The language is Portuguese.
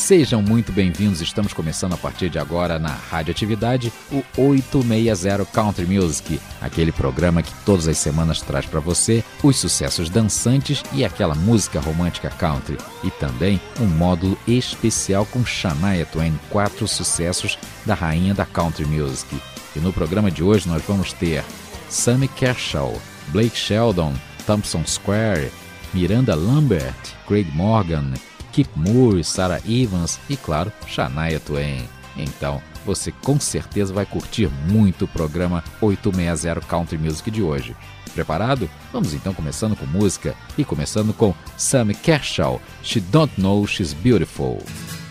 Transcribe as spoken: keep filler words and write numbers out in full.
Sejam muito bem-vindos, estamos começando a partir de agora na Radioatividade, o oitocentos e sessenta Country Music, aquele programa que todas as semanas traz para você os sucessos dançantes e aquela música romântica country, e também um módulo especial com Shania Twain, quatro sucessos da rainha da Country Music. E no programa de hoje nós vamos ter Sammy Kershaw, Blake Shelton, Thompson Square, Miranda Lambert, Craig Morgan, Kip Moore, Sarah Evans e, claro, Shania Twain. Então, você com certeza vai curtir muito o programa oitocentos e sessenta Country Music de hoje. Preparado? Vamos então começando com música e começando com Sammy Kershaw, She Don't Know She's Beautiful.